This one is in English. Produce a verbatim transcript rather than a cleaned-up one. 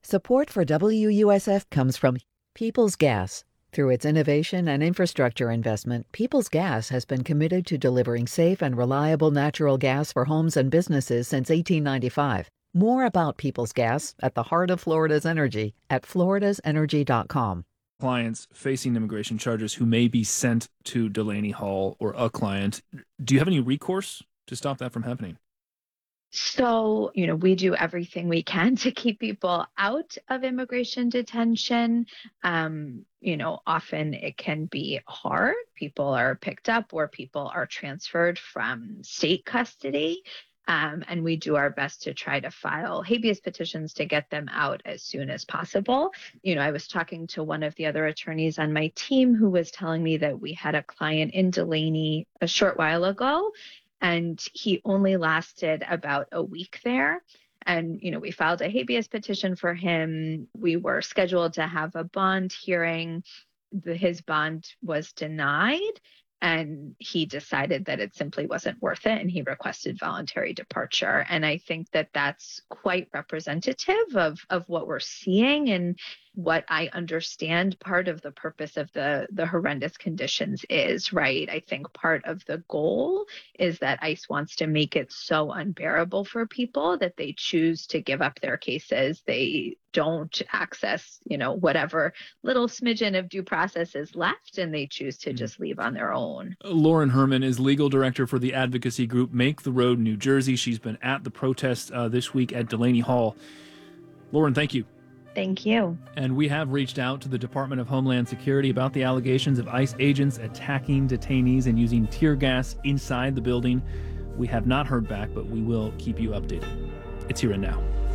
Support for W U S F comes from Peoples Gas. Through its innovation and infrastructure investment, Peoples Gas has been committed to delivering safe and reliable natural gas for homes and businesses since eighteen ninety-five. More about Peoples Gas at the heart of Florida's energy at floridas energy dot com. Clients facing immigration charges who may be sent to Delaney Hall or a client, do you have any recourse to stop that from happening? So, you know, we do everything we can to keep people out of immigration detention. Um, you know, often it can be hard. People are picked up or people are transferred from state custody. Um, and we do our best to try to file habeas petitions to get them out as soon as possible. You know, I was talking to one of the other attorneys on my team who was telling me that we had a client in Delaney a short while ago, and he only lasted about a week there. And, you know, we filed a habeas petition for him. We were scheduled to have a bond hearing. The, his bond was denied, and he decided that it simply wasn't worth it, and he requested voluntary departure. And I think that that's quite representative of, of what we're seeing and what I understand part of the purpose of the, the horrendous conditions is, right? I think part of the goal is that ICE wants to make it so unbearable for people that they choose to give up their cases. They don't access, you know, whatever little smidgen of due process is left, and they choose to just leave on their own. Lauren Herman is legal director for the advocacy group Make the Road New Jersey. She's been at the protest uh, this week at Delaney Hall. Lauren, thank you. Thank you. And we have reached out to the Department of Homeland Security about the allegations of ICE agents attacking detainees and using tear gas inside the building. We have not heard back, but we will keep you updated. It's Here and Now.